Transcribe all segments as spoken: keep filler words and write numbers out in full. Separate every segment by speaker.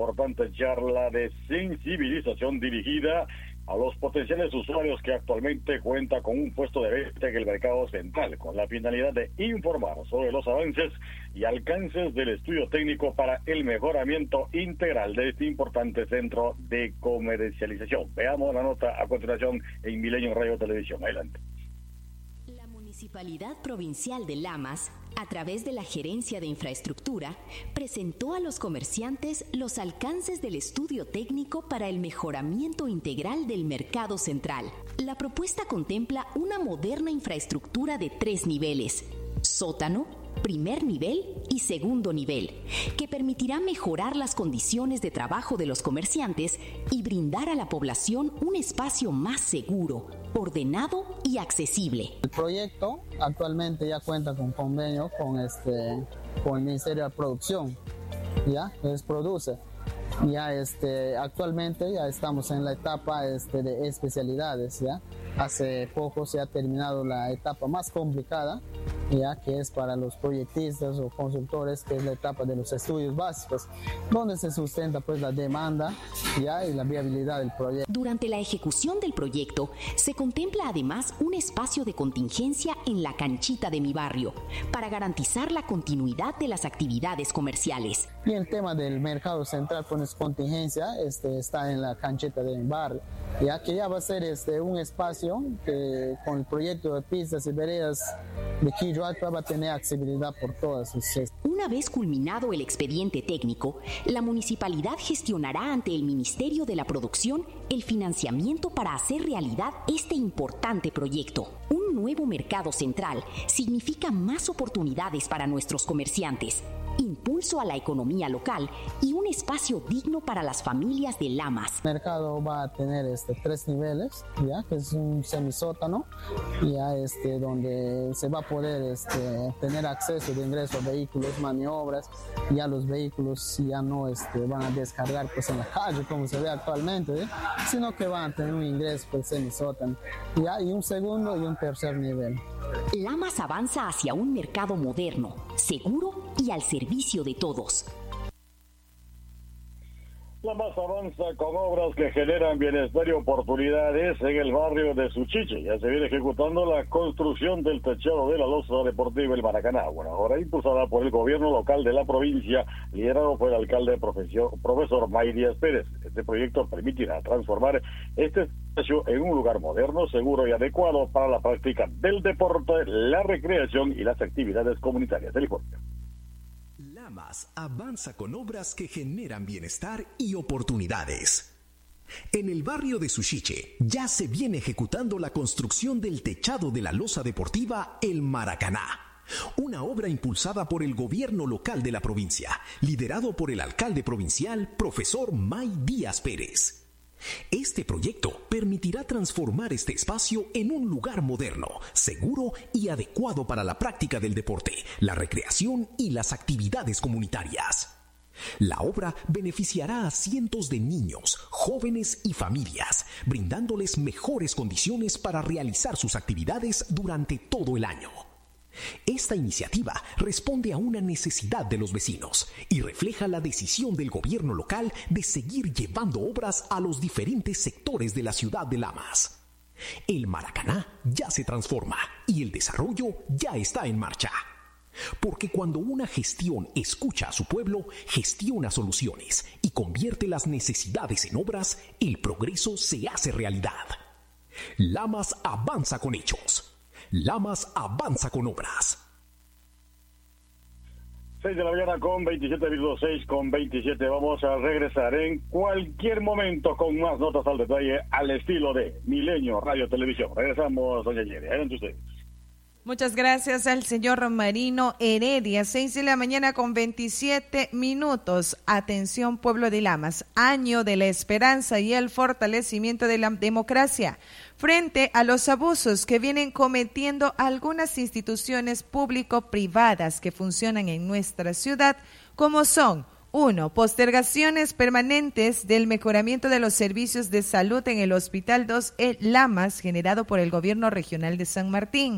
Speaker 1: importante charla de sensibilización dirigida a los potenciales usuarios que actualmente cuenta con un puesto de venta en el mercado central, con la finalidad de informar sobre los avances y alcances del estudio técnico para el mejoramiento integral de este importante centro de comercialización. Veamos la nota a continuación en Milenio Radio Televisión. Adelante.
Speaker 2: La Municipalidad Provincial de Lamas, a través de la Gerencia de Infraestructura, presentó a los comerciantes los alcances del estudio técnico para el mejoramiento integral del mercado central. La propuesta contempla una moderna infraestructura de tres niveles: sótano, primer nivel y segundo nivel, que permitirá mejorar las condiciones de trabajo de los comerciantes y brindar a la población un espacio más seguro, ordenado y accesible.
Speaker 3: El proyecto actualmente ya cuenta con convenio con este con el Ministerio de Producción, ya les produce. Ya este actualmente ya estamos en la etapa este de especialidades, ya hace poco se ha terminado la etapa más complicada, ya que es para los proyectistas o consultores, que es la etapa de los estudios básicos, donde se sustenta pues la demanda ya y la viabilidad del proyecto.
Speaker 2: Durante la ejecución del proyecto se contempla además un espacio de contingencia en la canchita de mi barrio para garantizar la continuidad de las actividades comerciales.
Speaker 3: Y el tema del mercado central con contingencia este está en la cancheta de mi barrio, ya que ya va a ser este un espacio que con el proyecto de pistas y veredas de Quillo Alto va a tener accesibilidad por todas sus.
Speaker 2: Una vez culminado el expediente técnico, la municipalidad gestionará ante el Ministerio de la Producción el financiamiento para hacer realidad este importante proyecto. Un nuevo mercado central significa más oportunidades para nuestros comerciantes, impulso a la economía local y un espacio digno para las familias de Lamas.
Speaker 3: El mercado va a tener este, tres niveles, ya que es un semisótano, ya este, donde se va a poder este, tener acceso de ingreso a vehículos, maniobras, ya los vehículos ya no este, van a descargar pues, en la calle como se ve actualmente, ¿eh? Sino que van a tener un ingreso por el semisótano, ya, y un segundo y un tercer nivel.
Speaker 2: Lamas avanza hacia un mercado moderno, seguro y al servicio de todos.
Speaker 1: Lamas avanza con obras que generan bienestar y oportunidades en el barrio de Suchiche. Ya se viene ejecutando la construcción del techado de la losa deportiva El Maracaná, una obra impulsada por el gobierno local de la provincia, liderado por el alcalde profesor, profesor May Díaz Pérez. Este proyecto permitirá transformar este espacio en un lugar moderno, seguro y adecuado para la práctica del deporte, la recreación y las actividades comunitarias del informe.
Speaker 4: Lamas avanza con obras que generan bienestar y oportunidades. En el barrio de Suchiche ya se viene ejecutando la construcción del techado de la losa deportiva El Maracaná, una obra impulsada por el gobierno local de la provincia, liderado por el alcalde provincial, profesor May Díaz Pérez. Este proyecto permitirá transformar este espacio en un lugar moderno, seguro y adecuado para la práctica del deporte, la recreación y las actividades comunitarias. La obra beneficiará a cientos de niños, jóvenes y familias, brindándoles mejores condiciones para realizar sus actividades durante todo el año. Esta iniciativa responde a una necesidad de los vecinos y refleja la decisión del gobierno local de seguir llevando obras a los diferentes sectores de la ciudad de Lamas. El Maracaná ya se transforma y el desarrollo ya está en marcha. Porque cuando una gestión escucha a su pueblo, gestiona soluciones y convierte las necesidades en obras, el progreso se hace realidad. Lamas avanza con hechos. Lamas avanza con obras.
Speaker 1: seis de la mañana con veintisiete minutos, seis con veintisiete. Vamos a regresar en cualquier momento con más notas al detalle al estilo de Milenio Radio Televisión. Regresamos, doña Yeri. Adelante ustedes.
Speaker 5: Muchas gracias al señor Marino Heredia. seis de la mañana con veintisiete minutos. Atención, pueblo de Lamas. Año de la esperanza y el fortalecimiento de la democracia. Frente a los abusos que vienen cometiendo algunas instituciones público-privadas que funcionan en nuestra ciudad, como son: uno. Postergaciones permanentes del mejoramiento de los servicios de salud en el Hospital dos E Lamas, generado por el Gobierno Regional de San Martín.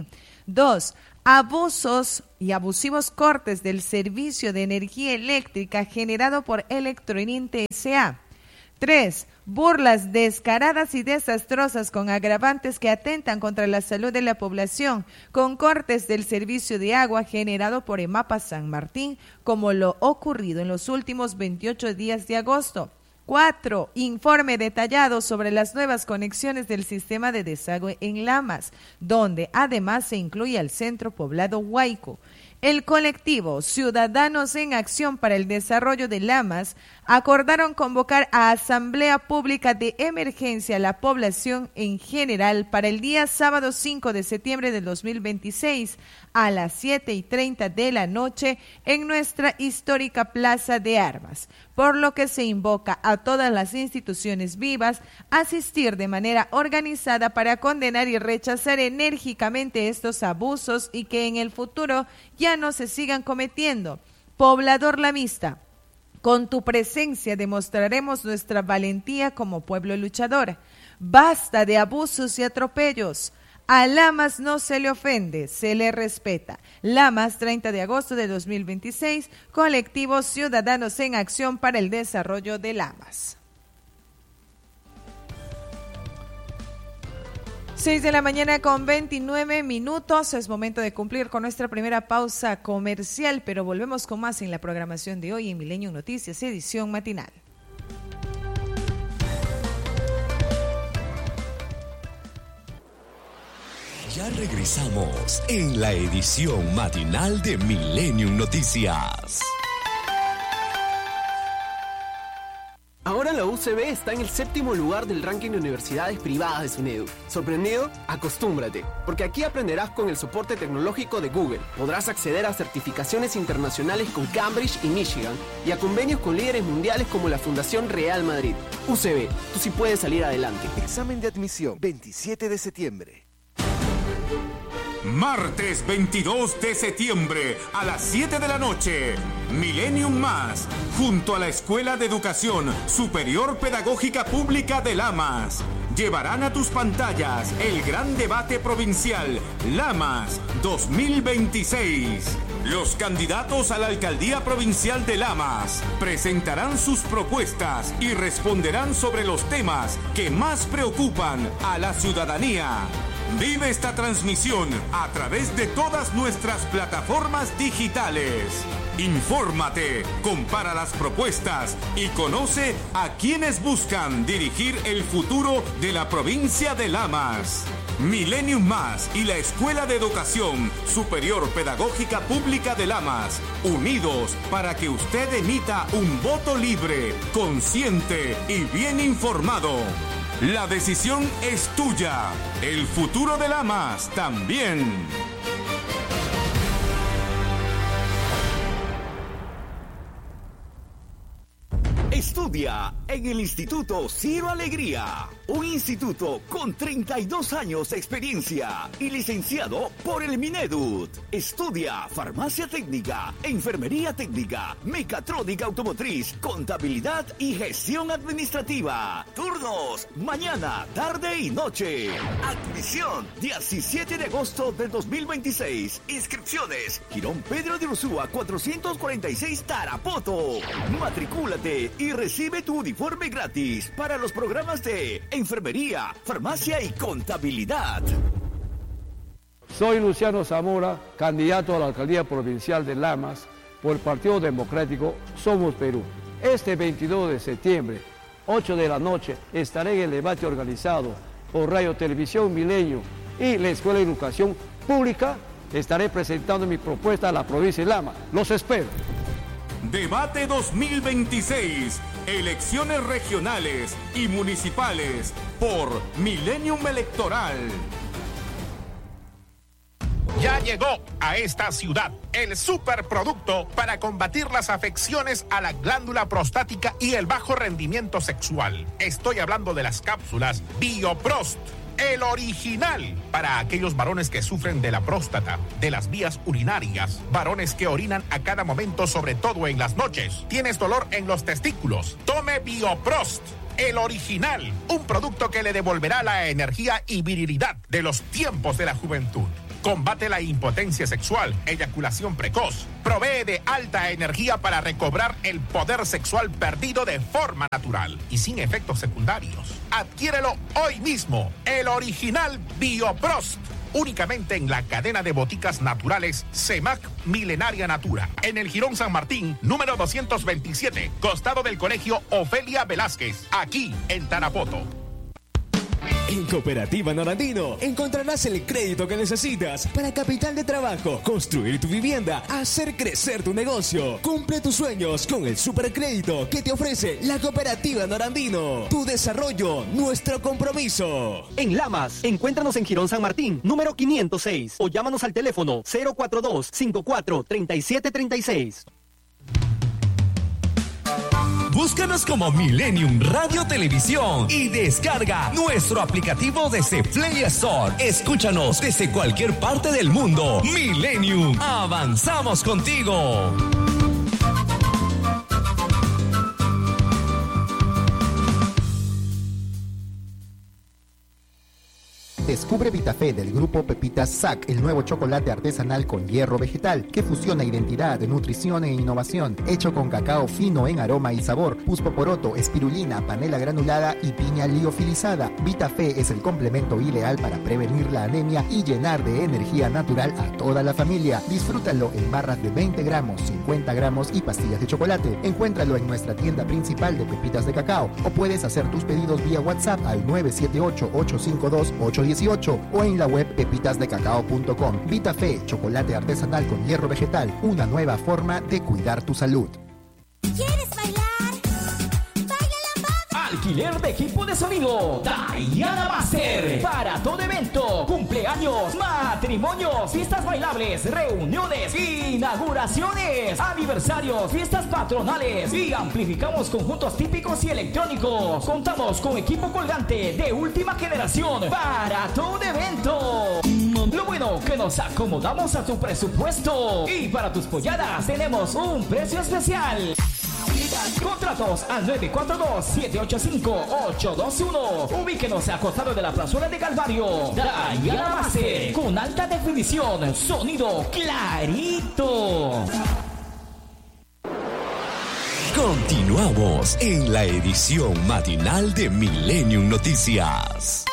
Speaker 5: Dos, abusos y abusivos cortes del servicio de energía eléctrica generado por Electrooriente S A Tres, burlas descaradas y desastrosas con agravantes que atentan contra la salud de la población, con cortes del servicio de agua generado por EMAPA San Martín, como lo ocurrido en los últimos veintiocho días de agosto. Cuatro, informe detallado sobre las nuevas conexiones del sistema de desagüe en Lamas, donde además se incluye al centro poblado Huayco. El colectivo Ciudadanos en Acción para el Desarrollo de Lamas acordaron convocar a asamblea pública de emergencia a la población en general para el día sábado cinco de septiembre del dos mil veintiséis a las siete y treinta de la noche en nuestra histórica Plaza de Armas, por lo que se invoca a todas las instituciones vivas a asistir de manera organizada para condenar y rechazar enérgicamente estos abusos y que en el futuro ya no se sigan cometiendo. Poblador lamista, con tu presencia demostraremos nuestra valentía como pueblo luchador. Basta de abusos y atropellos. A Lamas no se le ofende, se le respeta. Lamas, treinta de agosto de dos mil veintiséis, colectivo Ciudadanos en Acción para el Desarrollo de Lamas. seis de la mañana con veintinueve minutos, es momento de cumplir con nuestra primera pausa comercial, pero volvemos con más en la programación de hoy en Milenio Noticias, edición matinal.
Speaker 4: Ya regresamos en la edición matinal de Milenio Noticias.
Speaker 6: Ahora la U C B está en el séptimo lugar del ranking de universidades privadas de SUNEDU. ¿Sorprendido? Acostúmbrate, porque aquí aprenderás con el soporte tecnológico de Google. Podrás acceder a certificaciones internacionales con Cambridge y Michigan y a convenios con líderes mundiales como la Fundación Real Madrid. U C B, tú sí puedes salir adelante.
Speaker 7: Examen de admisión, veintisiete de septiembre.
Speaker 8: Martes veintidós de septiembre a las siete de la noche, Millennium Más, junto a la Escuela de Educación Superior Pedagógica Pública de Lamas, llevarán a tus pantallas el gran debate provincial Lamas dos mil veintiséis. Los candidatos a la Alcaldía Provincial de Lamas presentarán sus propuestas y responderán sobre los temas que más preocupan a la ciudadanía. Vive esta transmisión a través de todas nuestras plataformas digitales. Infórmate, compara las propuestas y conoce a quienes buscan dirigir el futuro de la provincia de Lamas. Millennium Más y la Escuela de Educación Superior Pedagógica Pública de Lamas, unidos para que usted emita un voto libre, consciente y bien informado. La decisión es tuya. El futuro de Lamas también.
Speaker 9: Estudia en el Instituto Ciro Alegría, un instituto con treinta y dos años de experiencia y licenciado por el Mineduc. Estudia farmacia técnica, enfermería técnica, mecatrónica automotriz, contabilidad y gestión administrativa. Turnos mañana, tarde y noche. Admisión diecisiete de agosto del dos mil veintiséis. Inscripciones Girón Pedro de Ursúa cuatrocientos cuarenta y seis Tarapoto. Matricúlate y recibe tu uniforme gratis para los programas de enfermería, farmacia y contabilidad.
Speaker 10: Soy Luciano Zamora, candidato a la Alcaldía Provincial de Lamas por el Partido Democrático Somos Perú. Este veintidós de septiembre, ocho de la noche, estaré en el debate organizado por Radio Televisión Milenio y la Escuela de Educación Pública. Estaré presentando mi propuesta a la provincia de Lamas. Los espero.
Speaker 8: Debate dos mil veintiséis, elecciones regionales y municipales por Millennium Electoral.
Speaker 11: Ya llegó a esta ciudad el superproducto para combatir las afecciones a la glándula prostática y el bajo rendimiento sexual. Estoy hablando de las cápsulas Bioprost. El original para aquellos varones que sufren de la próstata, de las vías urinarias, varones que orinan a cada momento, sobre todo en las noches. ¿Tienes dolor en los testículos? Tome Bioprost, el original, un producto que le devolverá la energía y virilidad de los tiempos de la juventud. combate la impotencia sexual, eyaculación precoz, provee de alta energía para recobrar el poder sexual perdido de forma natural y sin efectos secundarios. Adquiérelo hoy mismo, el original Bioprost. Únicamente en la cadena de boticas naturales Semac Milenaria Natura, en el Jirón San Martín, número doscientos veintisiete, costado del Colegio Ofelia Velázquez, aquí en Tarapoto.
Speaker 12: En Cooperativa Norandino encontrarás el crédito que necesitas para capital de trabajo, construir tu vivienda, hacer crecer tu negocio. Cumple tus sueños con el supercrédito que te ofrece la Cooperativa Norandino. Tu desarrollo, nuestro compromiso.
Speaker 13: En Lamas, encuéntranos en Jirón San Martín, número quinientos seis, o llámanos al teléfono cero cuatro dos, cinco cuatro, tres siete tres seis.
Speaker 14: Búscanos como Millennium Radio Televisión y descarga nuestro aplicativo desde Play Store. Escúchanos desde cualquier parte del mundo. Millennium, avanzamos contigo.
Speaker 15: Descubre Vitafé del grupo Pepitas S A C, el nuevo chocolate artesanal con hierro vegetal que fusiona identidad, nutrición e innovación, hecho con cacao fino en aroma y sabor, puspoporoto, espirulina, panela granulada y piña liofilizada. Vitafé es el complemento ideal para prevenir la anemia y llenar de energía natural a toda la familia. Disfrútalo en barras de veinte gramos, cincuenta gramos y pastillas de chocolate. Encuéntralo en nuestra tienda principal de Pepitas de Cacao o puedes hacer tus pedidos vía WhatsApp al nueve siete ocho, ocho cinco dos, ocho uno ocho o en la web pepitas de cacao punto com. Vitafé, chocolate artesanal con hierro vegetal, una nueva forma de cuidar tu salud.
Speaker 16: ¿Quieres bailar? ¡Baila la banda!
Speaker 17: Alquiler de equipo de sonido Diana Master para todo evento, cumpleaños, matrimonios, fiestas bailables, reuniones, inauguraciones, aniversarios, fiestas patronales y amplificamos conjuntos típicos y electrónicos. Contamos con equipo colgante de última generación para todo evento. Lo bueno que nos acomodamos a tu presupuesto y para tus polladas tenemos un precio especial. Contratos al nueve cuatro dos, siete ocho cinco, ocho dos uno. Ubíquenos a costado de la plazuela de Calvario. Diana Master, con alta definición, sonido clarito.
Speaker 14: Continuamos en la edición matinal de Millennium Noticias.